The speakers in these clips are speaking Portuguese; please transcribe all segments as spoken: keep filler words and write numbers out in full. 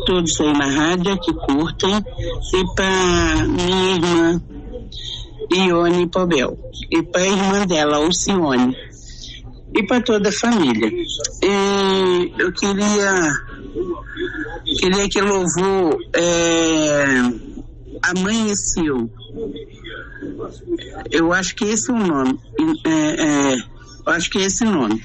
todos aí na rádio que curtem, e para minha irmã Ione Pobel, e para a irmã dela, Alcione, e para toda a família. E eu queria, queria que louvor é, amanheceu. Eu acho que esse é o nome. É, é, eu acho que é esse o nome.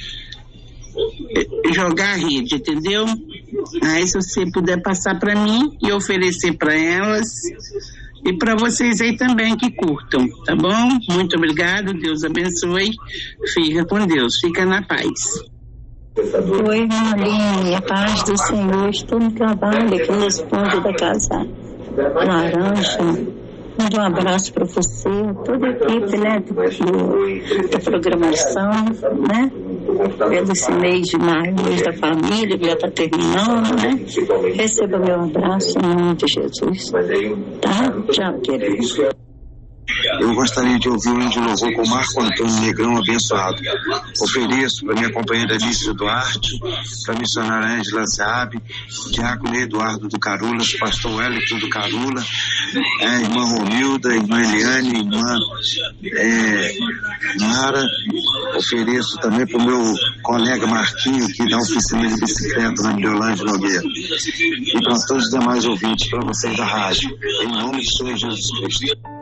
É, jogar a rede, entendeu? Aí se você puder passar para mim e oferecer para elas e para vocês aí também que curtam, tá bom? Muito obrigado, Deus abençoe. Fica com Deus, fica na paz. Oi, Marlinha, a paz do Senhor. Estou no trabalho aqui nos fundos da casa Laranja. Mande um abraço para você, toda a equipe, né, do, do, da programação, né? Pelo esse mês de maio, mês da família, que já está terminando, né? Receba meu abraço em nome de Jesus. Tá? Tchau, querido. Eu gostaria de ouvir um de louvor com Marco Antônio Negrão abençoado. Ofereço para minha companheira Alice Duarte, para a missionária Ângela Seab, diácono Eduardo do Carulas, pastor Wellington do Carula, a irmã Romilda, a irmã Eliane, a irmã é, Mara. Ofereço também para o meu colega Marquinho, que dá oficina de bicicleta na Miolândia Nogueira. E para todos os demais ouvintes, para vocês da rádio, em nome de Senhor Jesus Cristo.